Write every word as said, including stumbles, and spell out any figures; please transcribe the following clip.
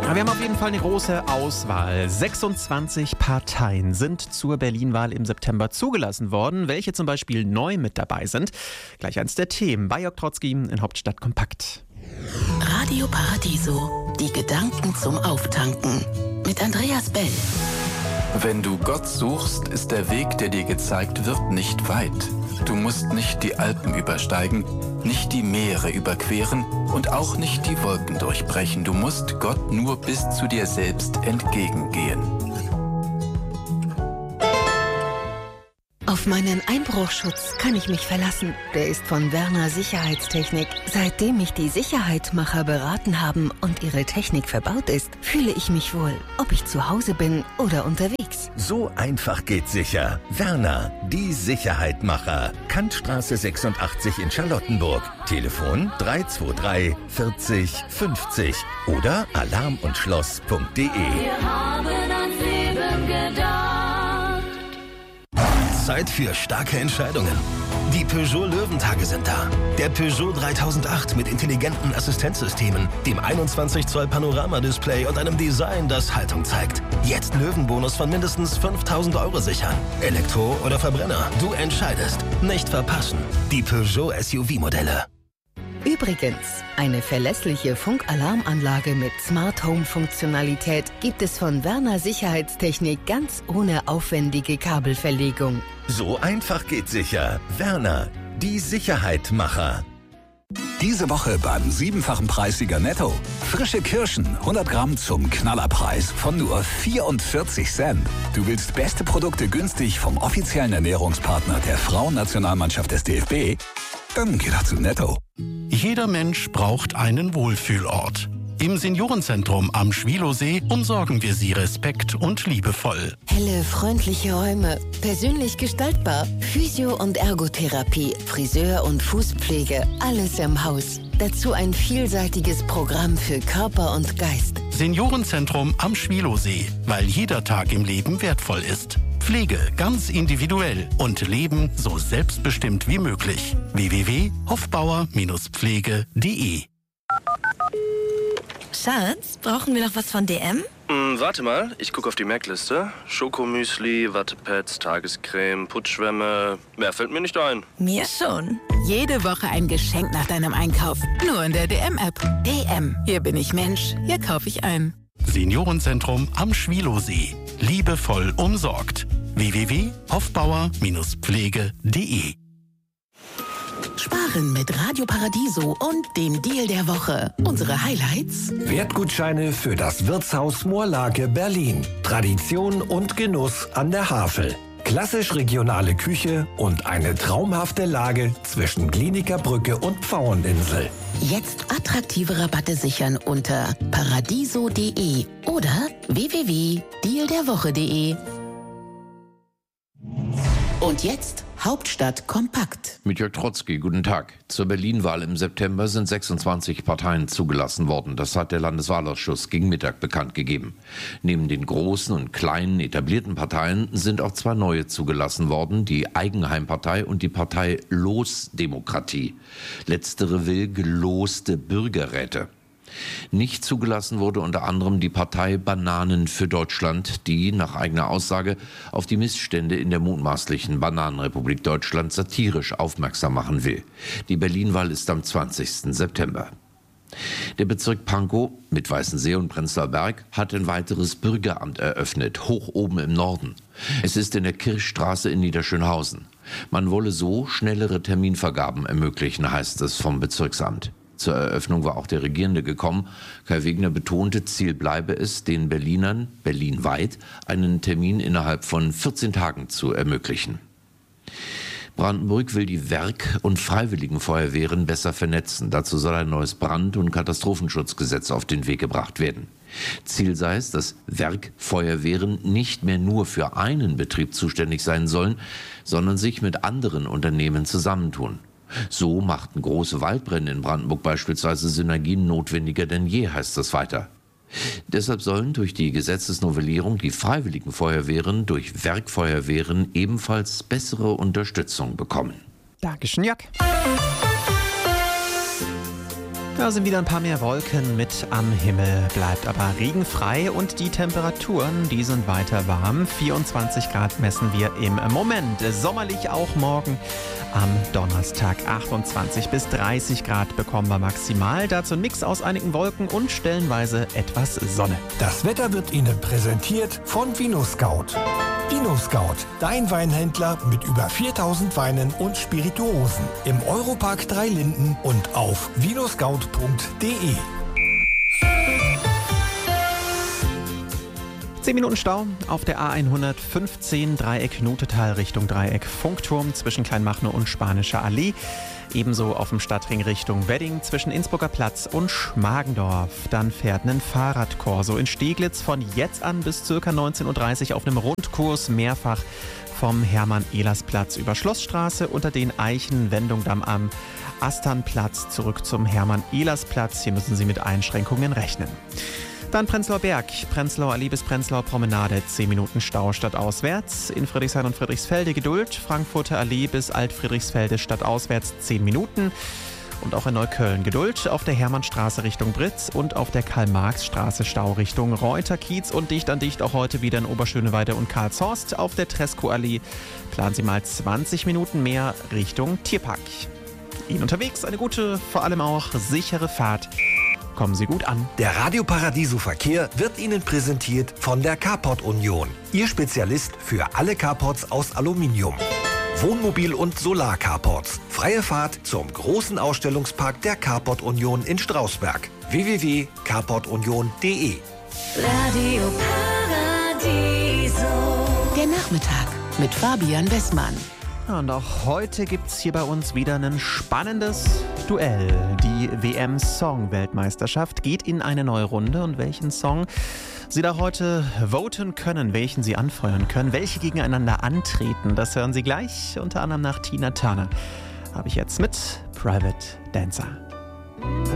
Wir haben auf jeden Fall eine große Auswahl. sechsundzwanzig Parteien sind zur Berlin-Wahl im September zugelassen worden. Welche zum Beispiel neu mit dabei sind? Gleich eins der Themen bei Jörg Trotzki in Hauptstadt Kompakt. Radio Paradiso, die Gedanken zum Auftanken. Mit Andreas Bell. Wenn du Gott suchst, ist der Weg, der dir gezeigt wird, nicht weit. Du musst nicht die Alpen übersteigen, nicht die Meere überqueren und auch nicht die Wolken durchbrechen. Du musst Gott nur bis zu dir selbst entgegengehen. Auf meinen Einbruchschutz kann ich mich verlassen. Der ist von Werner Sicherheitstechnik. Seitdem mich die Sicherheitmacher beraten haben und ihre Technik verbaut ist, fühle ich mich wohl, ob ich zu Hause bin oder unterwegs. So einfach geht sicher. Werner, die Sicherheitmacher. Kantstraße sechsundachtzig in Charlottenburg. Telefon drei zwei drei vierzig fünfzig oder alarmundschloss punkt de. Wir haben ans Leben gedacht. Zeit für starke Entscheidungen. Die Peugeot Löwentage sind da. Der Peugeot dreitausendacht mit intelligenten Assistenzsystemen, dem einundzwanzig Zoll Panoramadisplay und einem Design, das Haltung zeigt. Jetzt Löwenbonus von mindestens fünftausend Euro sichern. Elektro oder Verbrenner, du entscheidest. Nicht verpassen. Die Peugeot S U V-Modelle. Übrigens, eine verlässliche Funkalarmanlage mit Smart Home Funktionalität gibt es von Werner Sicherheitstechnik ganz ohne aufwendige Kabelverlegung. So einfach geht sicher. Werner, die Sicherheitmacher. Diese Woche beim siebenfachen Preissieger Netto. Frische Kirschen, hundert Gramm zum Knallerpreis von nur vierundvierzig Cent. Du willst beste Produkte günstig vom offiziellen Ernährungspartner der Frauennationalmannschaft des D F B? Dann geh doch zu Netto. Jeder Mensch braucht einen Wohlfühlort. Im Seniorenzentrum am Schwilosee umsorgen wir Sie respekt- und liebevoll. Helle, freundliche Räume, persönlich gestaltbar, Physio- und Ergotherapie, Friseur- und Fußpflege, alles im Haus. Dazu ein vielseitiges Programm für Körper und Geist. Seniorenzentrum am Schwilosee, weil jeder Tag im Leben wertvoll ist. Pflege ganz individuell und Leben so selbstbestimmt wie möglich. w w w punkt hofbauer Pflege punkt de. Schatz, brauchen wir noch was von D M? Mm, warte mal, ich gucke auf die Merkliste. Schokomüsli, Wattepads, Tagescreme, Putzschwämme. Mehr fällt mir nicht ein. Mir schon. Jede Woche ein Geschenk nach deinem Einkauf. Nur in der D M-App. D M. Hier bin ich Mensch, hier kaufe ich ein. Seniorenzentrum am Schwilosee. Liebevoll umsorgt. w w w punkt hofbauer Pflege punkt de. Sparen mit Radio Paradiso und dem Deal der Woche. Unsere Highlights: Wertgutscheine für das Wirtshaus Moorlake Berlin. Tradition und Genuss an der Havel. Klassisch regionale Küche und eine traumhafte Lage zwischen Klinikerbrücke und Pfaueninsel. Jetzt attraktive Rabatte sichern unter paradiso punkt de oder w w w punkt deal der woche punkt de. Und jetzt Hauptstadt kompakt. Mit Jörg Trotzki, guten Tag. Zur Berlin-Wahl im September sind sechsundzwanzig Parteien zugelassen worden. Das hat der Landeswahlausschuss gegen Mittag bekannt gegeben. Neben den großen und kleinen etablierten Parteien sind auch zwei neue zugelassen worden, die Eigenheimpartei und die Partei Losdemokratie. Letztere will geloste Bürgerräte. Nicht zugelassen wurde unter anderem die Partei Bananen für Deutschland, die nach eigener Aussage auf die Missstände in der mutmaßlichen Bananenrepublik Deutschland satirisch aufmerksam machen will. Die Berlin-Wahl ist am zwanzigsten September. Der Bezirk Pankow mit Weißensee und Prenzlauer Berg hat ein weiteres Bürgeramt eröffnet, hoch oben im Norden. Es ist in der Kirchstraße in Niederschönhausen. Man wolle so schnellere Terminvergaben ermöglichen, heißt es vom Bezirksamt. Zur Eröffnung war auch der Regierende gekommen. Kai Wegner betonte, Ziel bleibe es, den Berlinern, berlinweit, einen Termin innerhalb von vierzehn Tagen zu ermöglichen. Brandenburg will die Werk- und Freiwilligenfeuerwehren besser vernetzen. Dazu soll ein neues Brand- und Katastrophenschutzgesetz auf den Weg gebracht werden. Ziel sei es, dass Werkfeuerwehren nicht mehr nur für einen Betrieb zuständig sein sollen, sondern sich mit anderen Unternehmen zusammentun. So machten große Waldbrände in Brandenburg beispielsweise Synergien notwendiger denn je, heißt es weiter. Deshalb sollen durch die Gesetzesnovellierung die freiwilligen Feuerwehren durch Werkfeuerwehren ebenfalls bessere Unterstützung bekommen. Dankeschön, Jörg. Da sind wieder ein paar mehr Wolken mit am Himmel, bleibt aber regenfrei und die Temperaturen, die sind weiter warm. vierundzwanzig Grad messen wir im Moment. Sommerlich auch morgen am Donnerstag. achtundzwanzig bis dreißig Grad bekommen wir maximal. Dazu ein Mix aus einigen Wolken und stellenweise etwas Sonne. Das Wetter wird Ihnen präsentiert von VinoScout. VinoScout, dein Weinhändler mit über viertausend Weinen und Spirituosen. Im Europark Drei Linden und auf vinoscout punkt de. zehn Minuten Stau auf der A hundertfünfzehn Dreieck Nutetal Richtung Dreieck Funkturm zwischen Kleinmachnow und Spanischer Allee. Ebenso auf dem Stadtring Richtung Wedding zwischen Innsbrucker Platz und Schmargendorf. Dann fährt ein Fahrradkorso in Steglitz von jetzt an bis ca. neunzehn Uhr dreißig auf einem Rundkurs mehrfach vom Hermann-Ehlers-Platz über Schlossstraße unter den Eichen, Wendungdamm am Asternplatz zurück zum Hermann-Ehlers-Platz. Hier müssen Sie mit Einschränkungen rechnen. Dann Prenzlauer Berg, Prenzlauer Allee bis Prenzlauer Promenade, zehn Minuten Stau stadtauswärts. In Friedrichshain und Friedrichsfelde Geduld, Frankfurter Allee bis Alt-Friedrichsfelde stadtauswärts zehn Minuten. Und auch in Neukölln Geduld auf der Hermannstraße Richtung Britz und auf der Karl-Marx-Straße Stau Richtung Reuter, Kiez und dicht an dicht auch heute wieder in Oberschöneweide und Karlshorst. Auf der Tresco-Allee planen Sie mal zwanzig Minuten mehr Richtung Tierpark. Ihnen unterwegs eine gute, vor allem auch sichere Fahrt. Kommen Sie gut an. Der Radio Paradiso Verkehr wird Ihnen präsentiert von der Carport Union. Ihr Spezialist für alle Carports aus Aluminium. Wohnmobil- und Solar-Carports. Freie Fahrt zum großen Ausstellungspark der Carport Union in Strausberg. w w w punkt carport union punkt de. Radio Paradiso. Der Nachmittag mit Fabian Wessmann. Ja, und auch heute gibt es hier bei uns wieder ein spannendes Duell. Die W M-Song-Weltmeisterschaft geht in eine neue Runde. Und welchen Song Sie da heute voten können, welchen Sie anfeuern können, welche gegeneinander antreten, das hören Sie gleich. Unter anderem nach Tina Turner habe ich jetzt mit Private Dancer.